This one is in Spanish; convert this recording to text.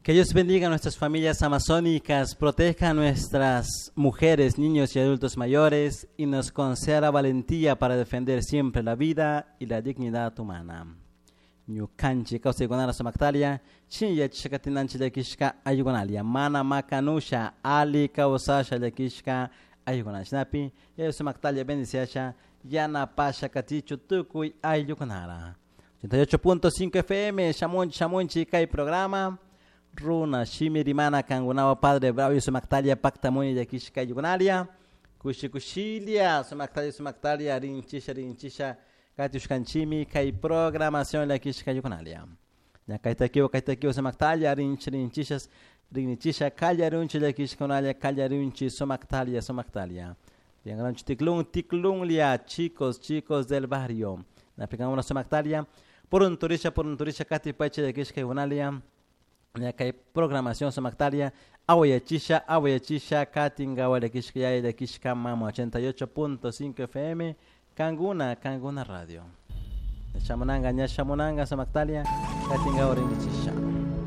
Que Dios bendiga a nuestras familias amazónicas, proteja a nuestras mujeres, niños y adultos mayores y nos conceda la valentía para defender siempre la vida y la dignidad humana. Ñukanchi kawsaykunala sumaktalia, chinya chakatinanchi llakishka ayukunalia, mana makanusha, ali kawsasha llakishka ayukunashnapi, y sumaktalia bendiciasha, yana pasha katichu tukuy ayukunala. 88.5 FM, Shamunchi Kai programa. Runa Shimirimana Kangunawa Padre Bravo y Sumaktalia Pactamoni de Kishka Yugunalia Kushilia Sumaktalia Rinchisha Katiushkanchimi Kai programación la Kishka Yugunalia Ya Kaitakio Sumaktalia Rinchisha Kallarunchi de Kishkonalia Kallarunchi Sumaktalia Bien Tiklung Lia chicos del barrio La pegamos una Sumaktalia por un turisha Kati Pache de Kishka Yugunalia Ya que hay programación samactaria, awayachisha, katinga, walekishka, de kishka, mama, 88.5 FM, Kanguna Radio. Shamunanga, samactaria, katinga, walekisha.